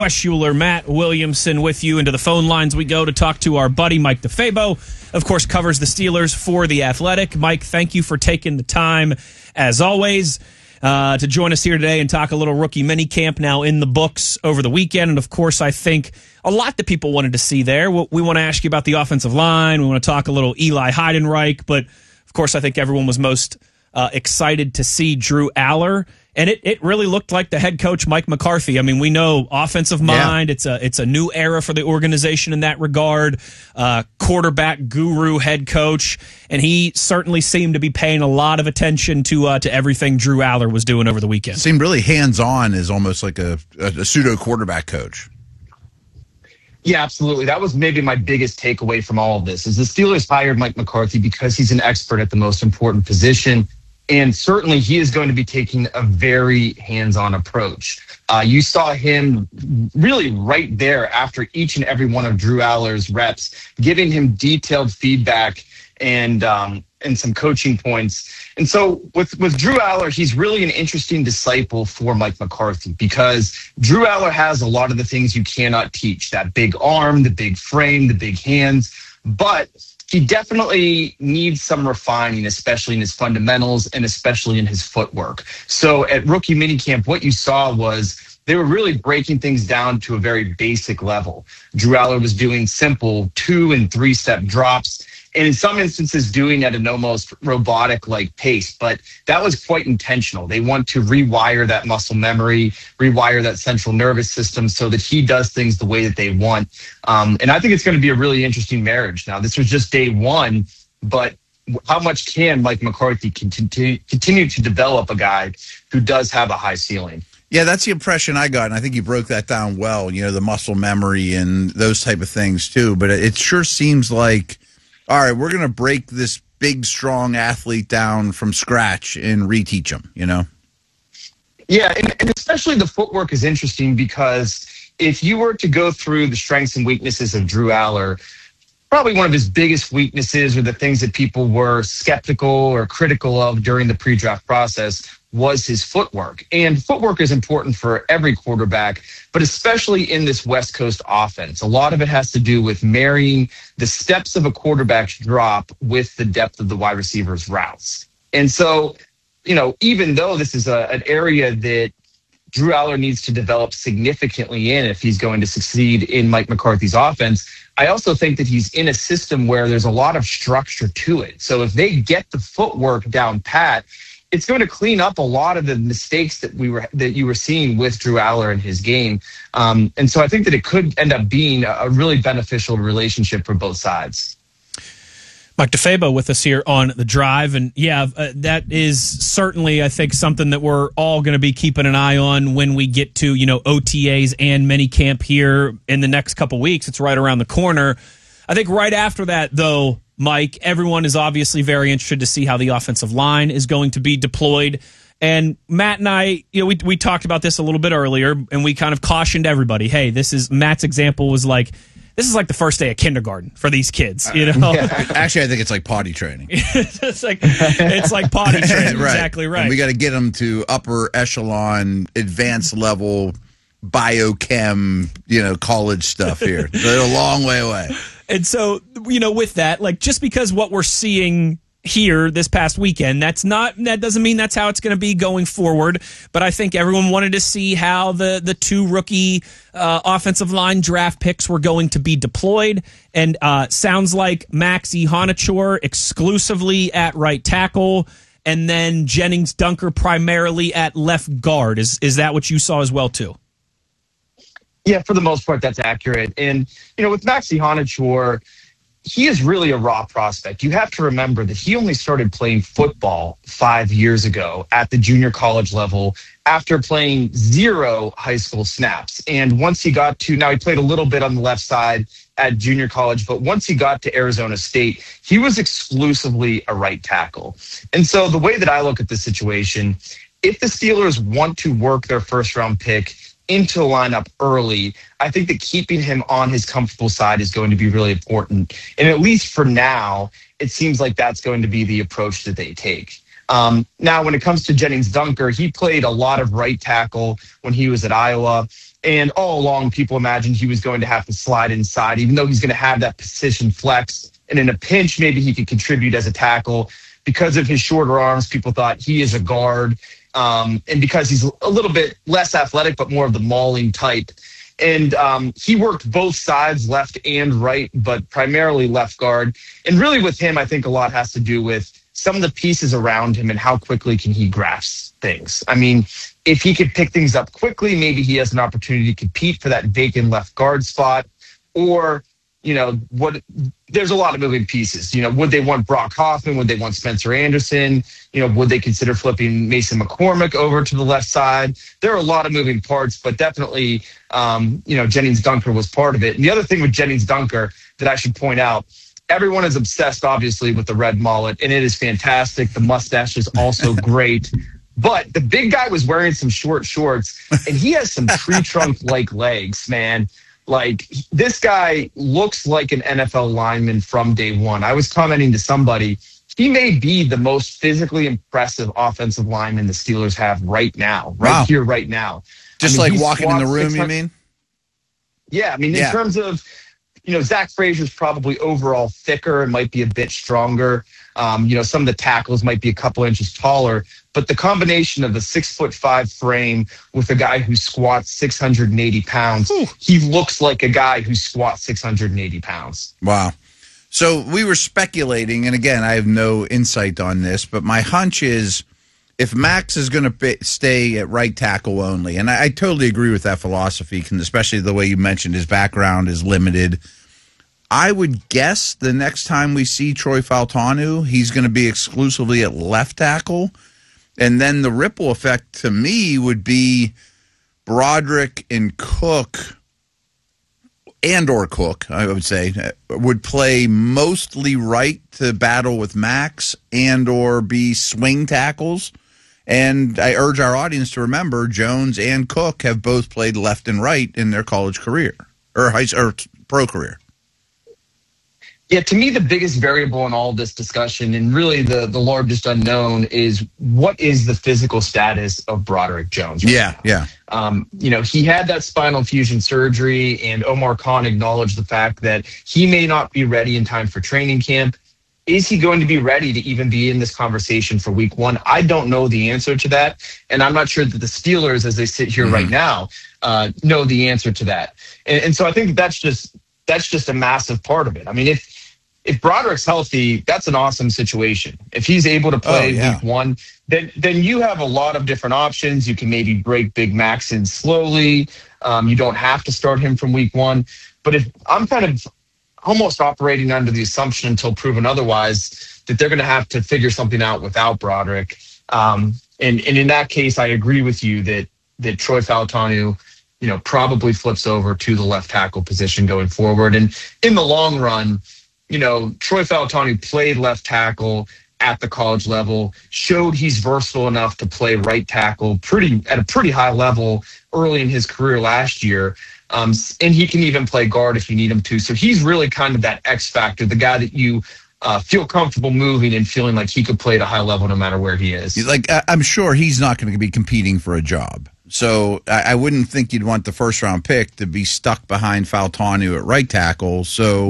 Wes Schuler, Matt Williamson with you. Into the phone lines we go to talk to our buddy Mike DeFabo. Of course, covers the Steelers for The Athletic. Mike, thank you for taking the time, as always, to join us here today and talk a little rookie minicamp now in the books over the weekend. And, of course, I think a lot that people wanted to see there. We want to ask you about the offensive line. We want to talk a little Eli Heidenreich. But, of course, I think everyone was most excited to see Drew Aller. And it really looked like the head coach, Mike McCarthy. I mean, we know offensive mind. Yeah. It's a new era for the organization in that regard. Quarterback guru head coach. And he certainly seemed to be paying a lot of attention to everything Drew Aller was doing over the weekend. Seemed really hands-on as almost like a pseudo quarterback coach. Yeah, absolutely. That was maybe my biggest takeaway from all of this is the Steelers hired Mike McCarthy because he's an expert at the most important position. And certainly he is going to be taking a very hands-on approach. You saw him really right there after each and every one of Drew Aller's reps, giving him detailed feedback and some coaching points. And so with Drew Aller, he's really an interesting disciple for Mike McCarthy because Drew Aller has a lot of the things you cannot teach, that big arm, the big frame, the big hands, but he definitely needs some refining, especially in his fundamentals and especially in his footwork. So at rookie minicamp, what you saw was they were really breaking things down to a very basic level. Drew Aller was doing simple 2- and 3-step drops, and in some instances doing at an almost robotic-like pace, but that was quite intentional. They want to rewire that muscle memory, rewire that central nervous system so that he does things the way that they want. And I think it's going to be a really interesting marriage. Now, this was just day one, but how much can Mike McCarthy continue to develop a guy who does have a high ceiling? Yeah, that's the impression I got, and I think you broke that down well, the muscle memory and those type of things too. But it sure seems like, all right, we're going to break this big, strong athlete down from scratch and reteach him, Yeah, and especially the footwork is interesting because if you were to go through the strengths and weaknesses of Drew Aller, probably one of his biggest weaknesses or the things that people were skeptical or critical of during the pre-draft process was his footwork. And footwork is important for every quarterback, but especially in this West Coast offense. A lot of it has to do with marrying the steps of a quarterback's drop with the depth of the wide receiver's routes. And so, even though this is an area that Drew Aller needs to develop significantly in if he's going to succeed in Mike McCarthy's offense, I also think that he's in a system where there's a lot of structure to it. So if they get the footwork down pat, it's going to clean up a lot of the mistakes that you were seeing with Drew Aller in his game. And so I think that it could end up being a really beneficial relationship for both sides. Mike DeFabo with us here on The Drive. And that is certainly, I think, something that we're all going to be keeping an eye on when we get to, OTAs and minicamp here in the next couple weeks. It's right around the corner. I think right after that, though, Mike, everyone is obviously very interested to see how the offensive line is going to be deployed. And Matt and I, we talked about this a little bit earlier, and we kind of cautioned everybody, hey, Matt's example was like, this is like the first day of kindergarten for these kids, Yeah. Actually, I think it's like potty training. it's like potty training, right. Exactly right. And we got to get them to upper echelon, advanced level biochem, college stuff here. They're a long way away. And so, with that, just because what we're seeing here this past weekend, that doesn't mean that's how it's going to be going forward. But I think everyone wanted to see how the two rookie offensive line draft picks were going to be deployed. And sounds like Max Ihonachor exclusively at right tackle, and then Jennings Dunker primarily at left guard. Is that what you saw as well, too? Yeah, for the most part, that's accurate. And, with Max Ihonachor, he is really a raw prospect. You have to remember that he only started playing football 5 years ago at the junior college level after playing 0 high school snaps. And once he got to, now he played a little bit on the left side at junior college, but once he got to Arizona State, he was exclusively a right tackle. And so the way that I look at this situation, if the Steelers want to work their first round pick into the lineup early, I think that keeping him on his comfortable side is going to be really important. And at least for now, it seems like that's going to be the approach that they take. Now, when it comes to Jennings Dunker, he played a lot of right tackle when he was at Iowa. And all along, people imagined he was going to have to slide inside, even though he's going to have that position flex. And in a pinch, maybe he could contribute as a tackle. Because of his shorter arms, people thought he is a guard. And because he's a little bit less athletic, but more of the mauling type. And he worked both sides, left and right, but primarily left guard. And really with him, I think a lot has to do with some of the pieces around him and how quickly can he grasp things. I mean, if he could pick things up quickly, maybe he has an opportunity to compete for that vacant left guard spot. Or, there's a lot of moving pieces. Would they want Brock Hoffman? Would they want Spencer Anderson? Would they consider flipping Mason McCormick over to the left side? There are a lot of moving parts, but definitely, Jennings Dunker was part of it. And the other thing with Jennings Dunker that I should point out, everyone is obsessed, obviously, with the red mullet, and it is fantastic. The mustache is also great. But the big guy was wearing some short shorts, and he has some tree trunk-like legs, man. Like, this guy looks like an NFL lineman from day one. I was commenting to somebody, he may be the most physically impressive offensive lineman the Steelers have right now, here, right now. Just like walking in the room, you mean? Yeah, in terms of, Zach Frazier's probably overall thicker and might be a bit stronger. Some of the tackles might be a couple inches taller, but the combination of the 6'5" frame with a guy who squats 680 pounds, he looks like a guy who squats 680 pounds. Wow. So we were speculating, and again, I have no insight on this, but my hunch is if Max is going to stay at right tackle only, and I totally agree with that philosophy, especially the way you mentioned his background is limited. I would guess the next time we see Troy Fautanu, he's going to be exclusively at left tackle. And then the ripple effect to me would be Broderick and Cook, or Cook, I would say, would play mostly right to battle with Max or be swing tackles. And I urge our audience to remember Jones and Cook have both played left and right in their college career or pro career. Yeah, to me, the biggest variable in all of this discussion and really the largest unknown is what is the physical status of Broderick Jones? Yeah. He had that spinal fusion surgery, and Omar Khan acknowledged the fact that he may not be ready in time for training camp. Is he going to be ready to even be in this conversation for week one? I don't know the answer to that, and I'm not sure that the Steelers, as they sit here right now, know the answer to that. And so I think that's just a massive part of it. I mean, if Broderick's healthy, that's an awesome situation. If he's able to play week one, then you have a lot of different options. You can maybe break Big Max in slowly. You don't have to start him from week one. But if I'm kind of almost operating under the assumption until proven otherwise that they're going to have to figure something out without Broderick. And in that case, I agree with you that Troy Fautanu, probably flips over to the left tackle position going forward. And in the long run, Troy Fautanu played left tackle at the college level, showed he's versatile enough to play right tackle at a pretty high level early in his career last year. And he can even play guard if you need him to. So he's really kind of that X factor, the guy that you feel comfortable moving and feeling like he could play at a high level no matter where he is. Like, I'm sure he's not going to be competing for a job. So I wouldn't think you'd want the first-round pick to be stuck behind Fautanu at right tackle. So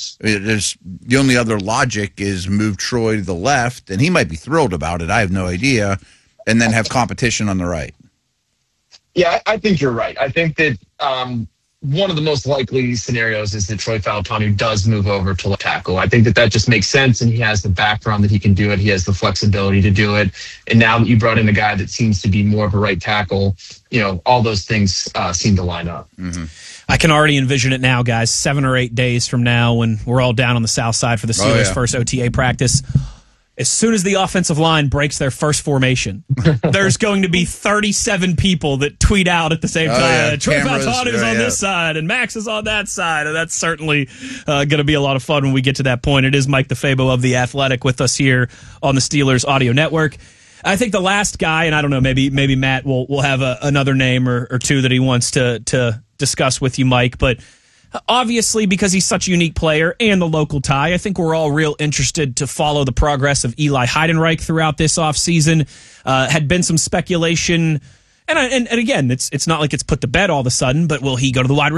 the only other logic is move Troy to the left, and he might be thrilled about it. I have no idea, and then have competition on the right. Yeah, I think you're right. I think that one of the most likely scenarios is that Troy Fautanu does move over to left tackle. I think that just makes sense, and he has the background that he can do it. He has the flexibility to do it. And now that you brought in a guy that seems to be more of a right tackle, all those things seem to line up. Mm-hmm. I can already envision it now, guys. 7 or 8 days from now when we're all down on the south side for the Steelers' first OTA practice. As soon as the offensive line breaks their first formation, there's going to be 37 people that tweet out at the same time. Troy Fautanu is on this side, and Max is on that side. And that's certainly going to be a lot of fun when we get to that point. It is Mike DeFabo of The Athletic with us here on the Steelers Audio Network. I think the last guy, and I don't know, maybe Matt will have another name or two that he wants to discuss with you, Mike, but obviously, because he's such a unique player and the local tie, I think we're all real interested to follow the progress of Eli Heidenreich throughout this offseason. Had been some speculation And again, it's not like it's put to bed all of a sudden, but will he go to the wide